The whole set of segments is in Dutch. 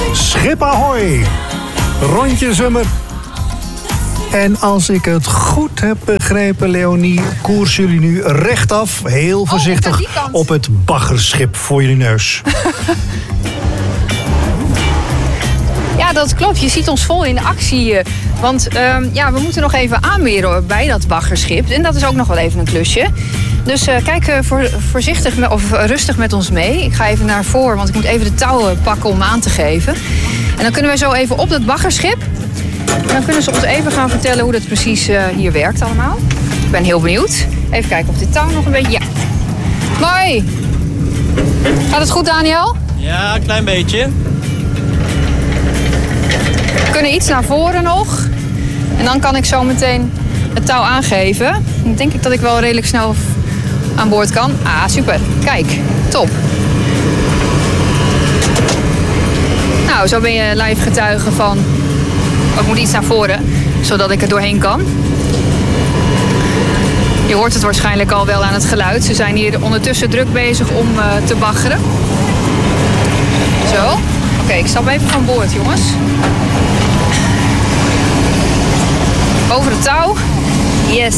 Schip ahoy! Rondje Zummer. En als ik het goed heb begrepen, Leonie, koersen jullie nu rechtaf, heel voorzichtig, op het baggerschip voor jullie neus. Ja, dat klopt. Je ziet ons vol in actie. Want we moeten nog even aanmeren bij dat baggerschip. En dat is ook nog wel even een klusje. Dus kijk voorzichtig of rustig met ons mee. Ik ga even naar voren, want ik moet even de touwen pakken om aan te geven. En dan kunnen wij zo even op dat baggerschip. En dan kunnen ze ons even gaan vertellen hoe dat precies hier werkt allemaal. Ik ben heel benieuwd. Even kijken of dit touw nog een beetje... Ja. Mooi. Gaat het goed, Daniel? Ja, een klein beetje. We kunnen iets naar voren nog. En dan kan ik zo meteen het touw aangeven. Dan denk ik dat ik wel redelijk snel aan boord kan. Ah, super. Kijk, top. Nou, zo ben je live getuige van... Oh, ik moet iets naar voren, zodat ik er doorheen kan. Je hoort het waarschijnlijk al wel aan het geluid. Ze zijn hier ondertussen druk bezig om te baggeren. Zo. Oké, ik stap even van boord, jongens. Over het touw. Yes.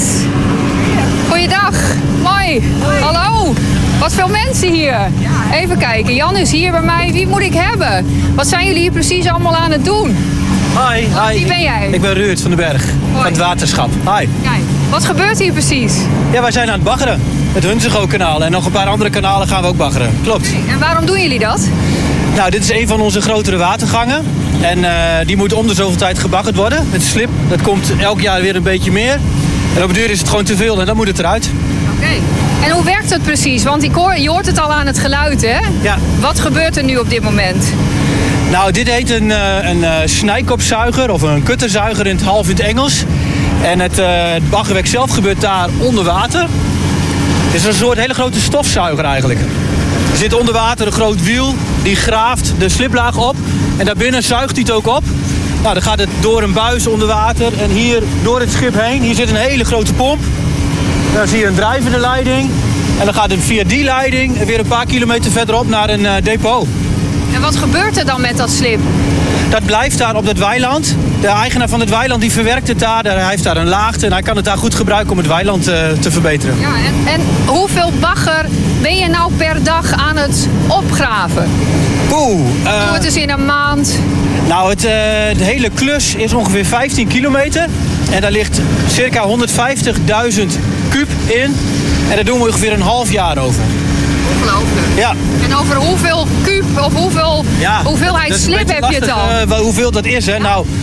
Goeiedag. Mooi. Hallo. Wat veel mensen hier. Even kijken. Jan is hier bij mij. Wie moet ik hebben? Wat zijn jullie hier precies allemaal aan het doen? Hoi. Wie ben jij? Ik ben Ruud van den Berg. Van het waterschap. Hoi. Kijk, wat gebeurt hier precies? Ja, wij zijn aan het baggeren. Het Hunsego-kanaal. En nog een paar andere kanalen gaan we ook baggeren. Klopt. En waarom doen jullie dat? Nou, dit is een van onze grotere watergangen. En die moet om de zoveel tijd gebaggerd worden. Met slip. Dat komt elk jaar weer een beetje meer. En op de duur is het gewoon te veel en dan moet het eruit. Oké. En hoe werkt het precies? Want je hoort het al aan het geluid, hè? Ja. Wat gebeurt er nu op dit moment? Nou, dit heet een snijkopzuiger of een kutterzuiger in het Engels. En het baggerwerk zelf gebeurt daar onder water. Het is een soort hele grote stofzuiger eigenlijk. Er zit onder water een groot wiel, die graaft de sliplaag op. En daarbinnen zuigt hij het ook op. Nou, dan gaat het door een buis onder water en hier door het schip heen. Hier zit een hele grote pomp. Daar zie je een drijvende leiding. En dan gaat het via die leiding weer een paar kilometer verderop naar een depot. En wat gebeurt er dan met dat slip? Dat blijft daar op dat weiland. De eigenaar van het weiland die verwerkt het daar. Hij heeft daar een laagte en hij kan het daar goed gebruiken om het weiland te verbeteren. Ja, en hoeveel bagger ben je nou per dag aan het opgraven? Doe het eens in een maand. Nou, de hele klus is ongeveer 15 kilometer. En daar ligt circa 150.000 kuub in. En daar doen we ongeveer een half jaar over. Ongelooflijk. Ja. En over hoeveel kuub of hoeveelheid slip heb je het al? Hoeveel dat is, hè? Ja. Nou,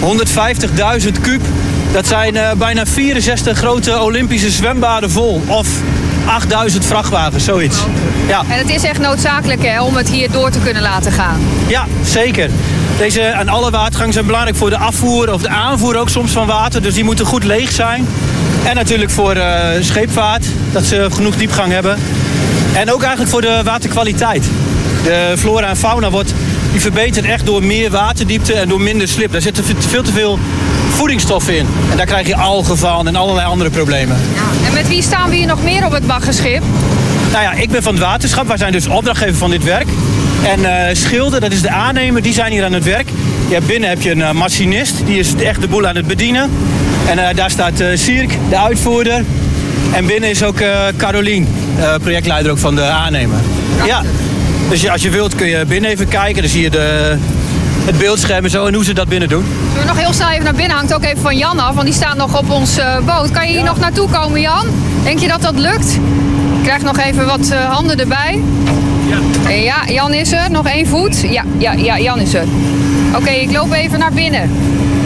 150.000 kuub. Dat zijn bijna 64 grote Olympische zwembaden vol. Of 8000 vrachtwagens, zoiets. Ja. En het is echt noodzakelijk, hè, om het hier door te kunnen laten gaan. Ja, zeker. Deze en alle watergangen zijn belangrijk voor de afvoer of de aanvoer ook soms van water. Dus die moeten goed leeg zijn. En natuurlijk voor scheepvaart, dat ze genoeg diepgang hebben. En ook eigenlijk voor de waterkwaliteit. De flora en fauna die verbetert echt door meer waterdiepte en door minder slip. Daar zitten veel te veel voedingsstoffen in. En daar krijg je algen van en allerlei andere problemen. Ja. En met wie staan we hier nog meer op het baggerschip? Nou ja, ik ben van het waterschap. Wij zijn dus opdrachtgever van dit werk. En Schilder, dat is de aannemer, die zijn hier aan het werk. Ja, binnen heb je een machinist, die is echt de boel aan het bedienen. En daar staat Sierk, de uitvoerder. En binnen is ook Carolien, projectleider ook van de aannemer. Ja. Dus als je wilt kun je binnen even kijken. Dan zie je het beeldscherm en zo en hoe ze dat binnen doen. Zullen we nog heel snel even naar binnen? Hangt ook even van Jan af, want die staat nog op onze boot. Kan je hier nog naartoe komen, Jan? Denk je dat dat lukt? Ik krijg nog even wat handen erbij. Ja, Jan is er. Nog 1 voet. Ja, Jan is er. Oké, ik loop even naar binnen.